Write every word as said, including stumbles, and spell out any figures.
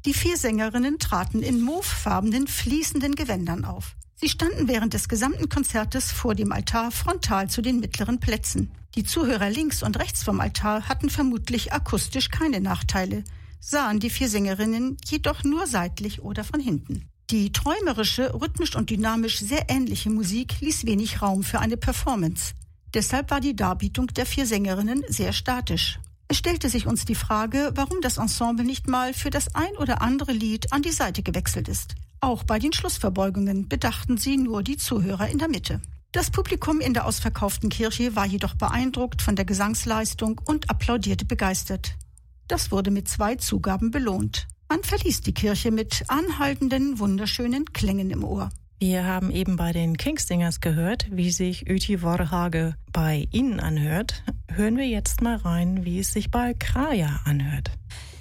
Die vier Sängerinnen traten in mauvefarbenen, fließenden Gewändern auf. Sie standen während des gesamten Konzertes vor dem Altar frontal zu den mittleren Plätzen. Die Zuhörer links und rechts vom Altar hatten vermutlich akustisch keine Nachteile, sahen die vier Sängerinnen jedoch nur seitlich oder von hinten. Die träumerische, rhythmisch und dynamisch sehr ähnliche Musik ließ wenig Raum für eine Performance. Deshalb war die Darbietung der vier Sängerinnen sehr statisch. Es stellte sich uns die Frage, warum das Ensemble nicht mal für das ein oder andere Lied an die Seite gewechselt ist. Auch bei den Schlussverbeugungen bedachten sie nur die Zuhörer in der Mitte. Das Publikum in der ausverkauften Kirche war jedoch beeindruckt von der Gesangsleistung und applaudierte begeistert. Das wurde mit zwei Zugaben belohnt. Man verließ die Kirche mit anhaltenden, wunderschönen Klängen im Ohr. Wir haben eben bei den Kingsingers gehört, wie sich Yti Vorhage bei Ihnen anhört. Hören wir jetzt mal rein, wie es sich bei Kraja anhört.